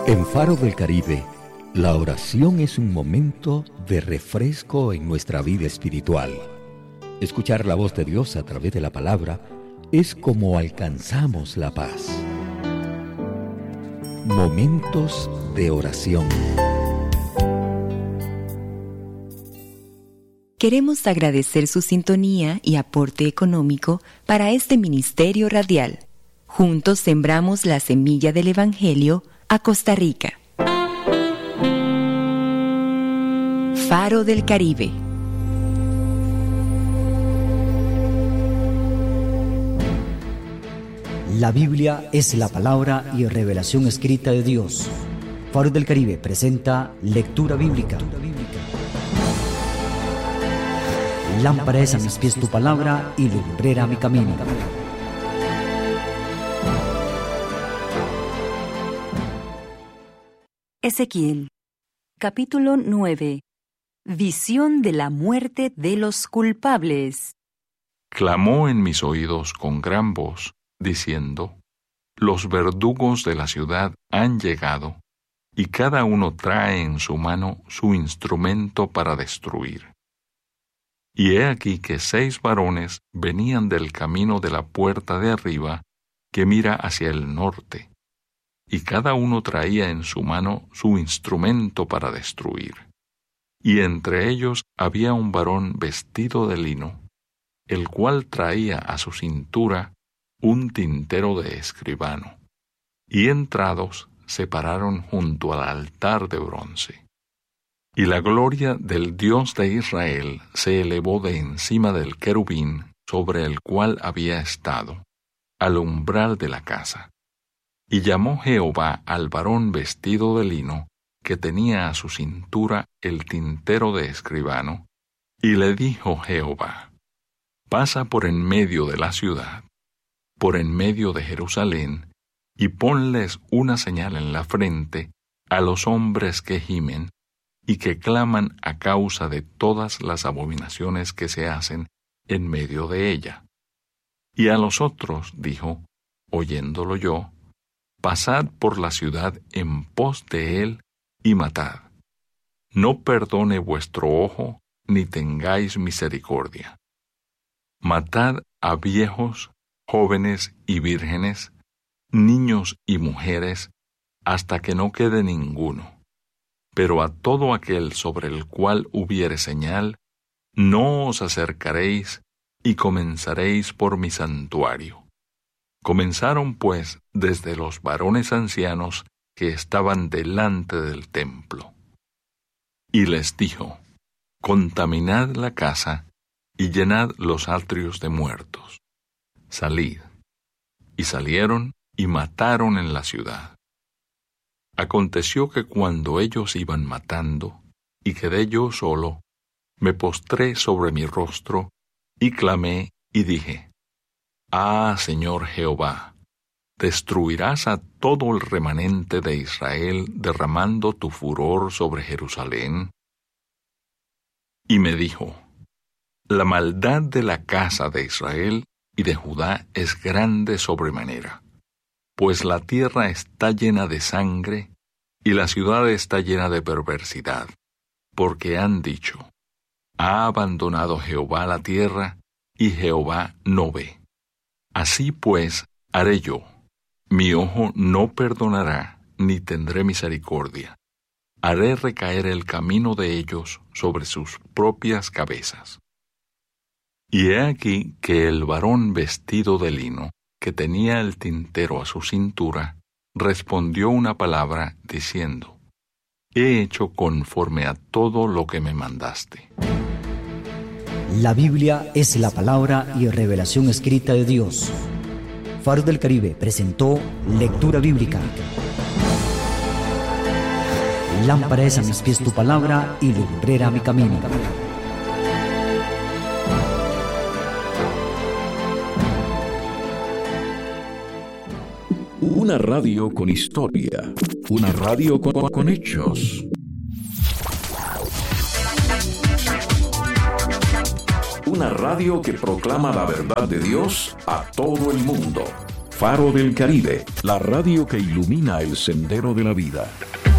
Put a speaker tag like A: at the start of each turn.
A: En Faro del Caribe, la oración es un momento de refresco en nuestra vida espiritual. Escuchar la voz de Dios a través de la palabra es como alcanzamos la paz. Momentos de oración.
B: Queremos agradecer su sintonía y aporte económico para este ministerio radial. Juntos sembramos la semilla del Evangelio a Costa Rica. Faro del Caribe.
C: La Biblia es la palabra y revelación escrita de Dios. Faro del Caribe presenta lectura bíblica. Lámpara es a mis pies tu palabra y lumbrera mi camino.
B: Ezequiel, capítulo 9. Visión de la muerte de los culpables.
D: Clamó en mis oídos con gran voz, diciendo: Los verdugos de la ciudad han llegado, y cada uno trae en su mano su instrumento para destruir. Y he aquí que 6 varones venían del camino de la puerta de arriba, que mira hacia el norte, y cada uno traía en su mano su instrumento para destruir. Y entre ellos había un varón vestido de lino, el cual traía a su cintura un tintero de escribano. Y entrados se pararon junto al altar de bronce. Y la gloria del Dios de Israel se elevó de encima del querubín sobre el cual había estado, al umbral de la casa. Y llamó Jehová al varón vestido de lino, que tenía a su cintura el tintero de escribano, y le dijo Jehová: Pasa por en medio de la ciudad, por en medio de Jerusalén, y ponles una señal en la frente a los hombres que gimen y que claman a causa de todas las abominaciones que se hacen en medio de ella. Y a los otros dijo, oyéndolo yo: Pasad por la ciudad en pos de él y matad. No perdone vuestro ojo, ni tengáis misericordia. Matad a viejos, jóvenes y vírgenes, niños y mujeres, hasta que no quede ninguno. Pero a todo aquel sobre el cual hubiere señal, no os acercaréis, y comenzaréis por mi santuario. Comenzaron pues desde los varones ancianos que estaban delante del templo. Y les dijo: Contaminad la casa, y llenad los atrios de muertos. Salid. Y salieron y mataron en la ciudad. Aconteció que cuando ellos iban matando, y quedé yo solo, me postré sobre mi rostro, y clamé y dije: Ah, Señor Jehová, ¿destruirás a todo el remanente de Israel derramando tu furor sobre Jerusalén? Y me dijo: La maldad de la casa de Israel y de Judá es grande sobremanera, pues la tierra está llena de sangre, y la ciudad está llena de perversidad, porque han dicho: Ha abandonado Jehová la tierra, y Jehová no ve. Así pues haré yo: mi ojo no perdonará, ni tendré misericordia. Haré recaer el camino de ellos sobre sus propias cabezas. Y he aquí que el varón vestido de lino, que tenía el tintero a su cintura, respondió una palabra diciendo: He hecho conforme a todo lo que me mandaste.
C: La Biblia es la palabra y revelación escrita de Dios. Faro del Caribe presentó lectura bíblica. Lámpara es a mis pies tu palabra y lumbrera mi camino.
E: Una radio con historia, una radio con hechos. Una radio que proclama la verdad de Dios a todo el mundo. Faro del Caribe, la radio que ilumina el sendero de la vida.